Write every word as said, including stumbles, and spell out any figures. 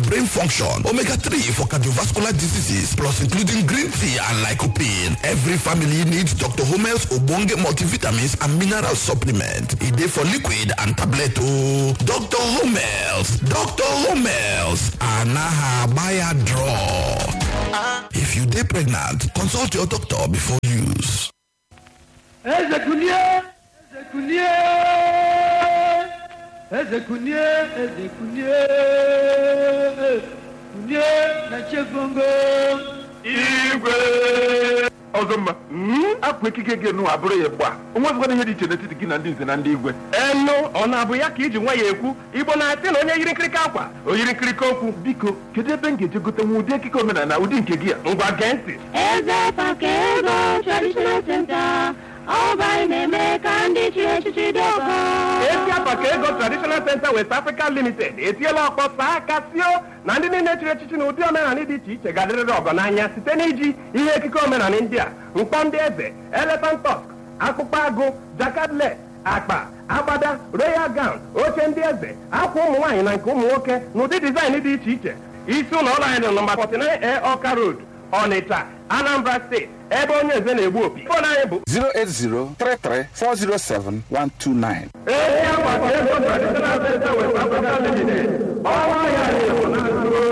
brain function, omega three for cardiovascular diseases, plus including green tea and lycopene. Every family needs Doctor Homel's Obonge multivitamins and mineral supplement. E dey for liquid and tablet o. Doctor Homel's, Doctor Homel's, anaha buy draw. If you dey pregnant, consult your doctor before use. Ezekunie, Ezekunie, Ezekunie, Ezekunie, Kunie na Chevongo. Igwe. Ozoma, akwa ekike gị nụ abụrụ ya gba. Onwezikwana ihe dị iche n'etiti gị na ndị nze na ndị igwe. Enu, ọ na-abụ ya ka iji nwa ya ekwu, Igbo na-asị na onye yiri nkirika akwa, o yiri nkirika okwu. Biko, kedu ebe m ga-eje gote nwa ụdị ekike omenala ụdị nke gị a? Ngwa gee ntị. Eze Pakego Traditional Center, Ọba na-eme ka ndị chi echichi dị ọkọ. Ezi Pakego Traditional Center West Africa Limited etiela ọkpọ saa aka sio na ndị niile chiri echichi na ụdị omenala dị iche iche ga-adịrịrị ọgọ n'anya site n'iji ihe ekike omenala ndị a: mkpọ ndị eze, elephant tusk, akpụkpọ agụ, jakadle, akpa, agbada, royal gown, oche ndị eze, akwa ụmụ nwaanyị na nke ụmụ nwoke na ụdị dizaịn dị iche iche. Isi ụlọ ọrụ anyị dị nọmba forty-nine A Ọka Road, Ọnịcha, Anambra State, ebe onye eze na-egbu opi. Fon anyị bụ zero eight zero, three three four zero seven, one two nine. Ezi Pakego Traditional Center West Africa Limited. Ọnwa ya na-egbu na